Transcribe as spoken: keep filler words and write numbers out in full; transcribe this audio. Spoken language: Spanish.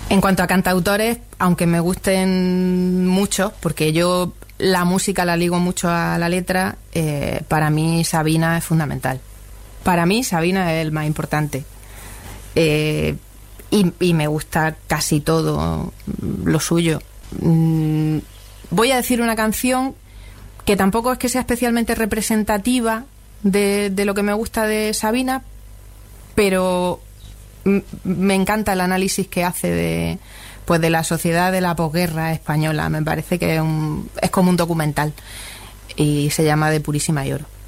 En cuanto a cantautores, aunque me gusten mucho, porque yo la música la ligo mucho a la letra, eh, para mí Sabina es fundamental. Para mí Sabina es el más importante. Eh, y, y me gusta casi todo lo suyo. Mm, voy a decir una canción que tampoco es que sea especialmente representativa de, de lo que me gusta de Sabina, pero m- me encanta el análisis que hace de, pues de la sociedad de la posguerra española. Me parece que es, un, es como un documental y se llama De Purísima y Oro.